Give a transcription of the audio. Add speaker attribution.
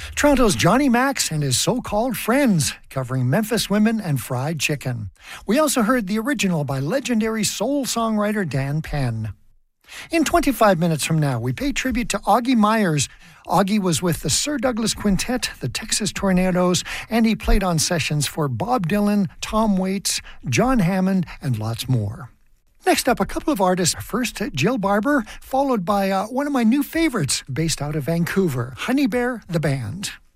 Speaker 1: Toronto's Johnny Max and his so-called friends, covering Memphis Women and Fried Chicken. We also heard the original by legendary soul songwriter Dan Penn. In 25 minutes from now, we pay tribute to Augie Myers. Augie was with the Sir Douglas Quintet, the Texas Tornadoes, and he played on sessions for Bob Dylan, Tom Waits, John Hammond, and lots more. Next up, a couple of artists. First, Jill Barber, followed by one of my new favorites based out of Vancouver, Honey Bear, the band.